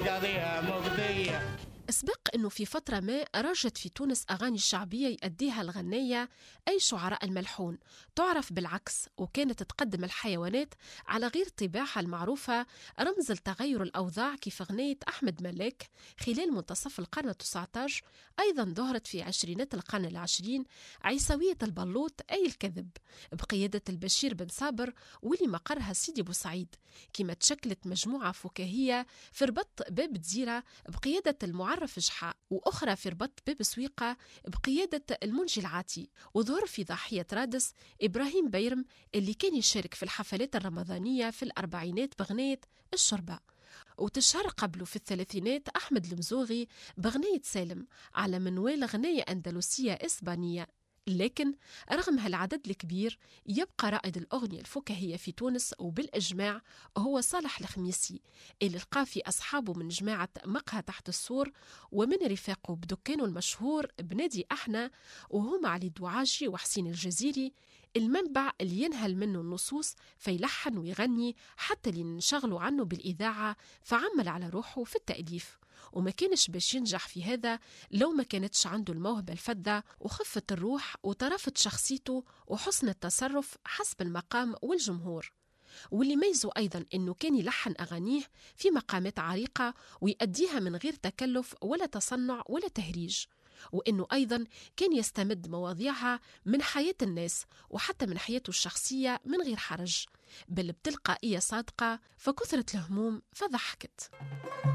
قضية مقضية. سبق أنه في فترة ما رجت في تونس أغاني شعبية يأديها الغنية أي شعراء الملحون تعرف بالعكس، وكانت تقدم الحيوانات على غير طباعها المعروفة، رمز لتغير الأوضاع كيف أغنية أحمد ملاك خلال منتصف القرن ال19. أيضا ظهرت في عشرينات القرن العشرين عيسوية البلوط أي الكذب بقيادة البشير بن صابر، واللي مقرها سيدي بوسعيد، كما تشكلت مجموعة فكاهية في ربط باب دزيرة بقيادة المعرف جحا، وأخرى في ربط باب سويقة بقيادة المنجي العاتي، وظهر في ضاحية رادس إبراهيم بيرم اللي كان يشارك في الحفلات الرمضانية في الأربعينات بغنية الشربة. وتشهر قبله في الثلاثينات أحمد المزوغي بغنية سالم على منوال غنية أندلسية إسبانية. لكن رغم هالعدد الكبير يبقى رائد الأغنية الفكاهية في تونس وبالإجماع هو صالح الخميسي، اللي لقى في أصحابه من جماعة مقهى تحت السور ومن رفاقه بدكانه المشهور بنادي أحنا، وهما علي الدعاجي وحسين الجزيري، المنبع اللي ينهل منه النصوص فيلحن ويغني حتى اللي نشغلوا عنه بالإذاعة، فعمل على روحه في التأليف، وما كانش باش ينجح في هذا لو ما كانتش عنده الموهبة الفذة وخفة الروح وطرافة شخصيته وحسن التصرف حسب المقام والجمهور. واللي ميزه أيضا أنه كان يلحن أغانيه في مقامات عريقة ويأديها من غير تكلف ولا تصنع ولا تهريج، وأنه أيضا كان يستمد مواضيعها من حياة الناس وحتى من حياته الشخصية من غير حرج، بل بتلقائية صادقة، فكثرة الهموم فضحكت.